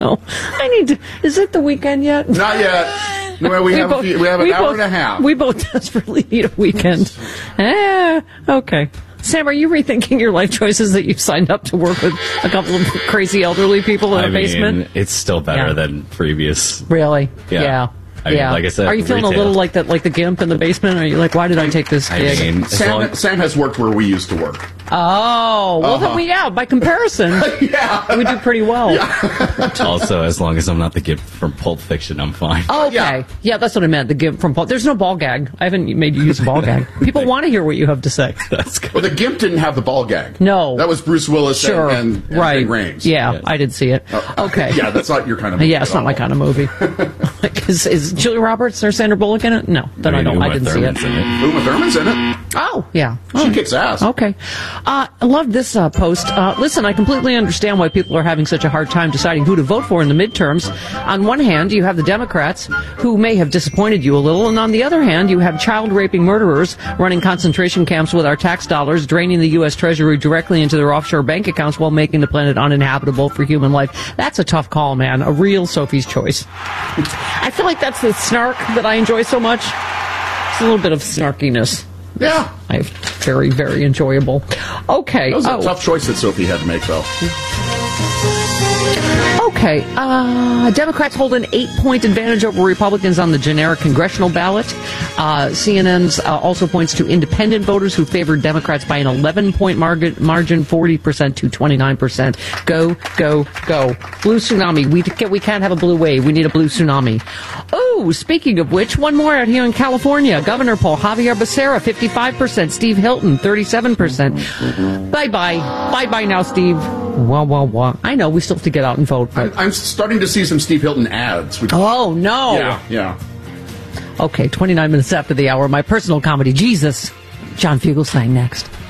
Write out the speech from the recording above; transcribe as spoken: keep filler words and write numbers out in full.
know. I need to. Is it the weekend yet? Not yet. Well, we, we, have, both, a few, we have an we hour both, and a half. We both desperately need a weekend. eh, okay. Sam, are you rethinking your life choices that you've signed up to work with a couple of crazy elderly people in I a basement? mean, it's still better yeah. than previous. Really? Yeah. Yeah. I mean, yeah. like I said, are you feeling retail. a little like that, like the gimp in the basement? Are you like, why did I take this gig? I mean, Sam, long- Sam has worked where we used to work. Oh, well, uh-huh. then we, yeah, by comparison, yeah. we do pretty well. Yeah. Also, as long as I'm not the gimp from Pulp Fiction, I'm fine. Oh, okay. Yeah. yeah, that's what I meant, the gimp from Pulp. There's no ball gag. I haven't made you use a ball gag. People want to hear what you have to say. That's good. Well, the gimp didn't have the ball gag. No. That was Bruce Willis sure. and, and, and right. Ving Rhames. Yeah, yes. I did see it. Uh, okay. Yeah, that's not your kind of movie. Yeah, it's not all. my kind of movie. like, is, is Julia Roberts or Sandra Bullock in it? No, then I, mean, I don't. Uma I didn't Thurman's see it. in it. Uma Thurman's in it. Oh, yeah. She oh. kicks ass. Okay. Uh, I love this uh, post. Uh, listen, I completely understand why people are having such a hard time deciding who to vote for in the midterms. On one hand, you have the Democrats, who may have disappointed you a little, and on the other hand, you have child-raping murderers running concentration camps with our tax dollars, draining the U S Treasury directly into their offshore bank accounts while making the planet uninhabitable for human life. That's a tough call, man. A real Sophie's choice. I feel like that's the snark that I enjoy so much. It's a little bit of snarkiness. Yeah. I very, very enjoyable. Okay. That was a oh. tough choice that Sophie had to make, though. Okay. Uh, Democrats hold an eight-point advantage over Republicans on the generic congressional ballot. Uh, C N N's uh, also points to independent voters who favored Democrats by an eleven-point margin, margin forty percent to twenty-nine percent. Go, go, go. Blue tsunami. We, can, we can't have a blue wave. We need a blue tsunami. Oh, speaking of which, one more out here in California. Governor poll, Javier Becerra, fifty-five percent. Steve Hilton, thirty-seven percent. Bye-bye. Bye-bye now, Steve. Wah, wah, wah. I know, we still have to get out and vote. But... I'm starting to see some Steve Hilton ads. Which... Oh, no. Yeah, yeah. Okay, twenty-nine minutes after the hour, my personal comedy, Jesus. John Fugelsang next.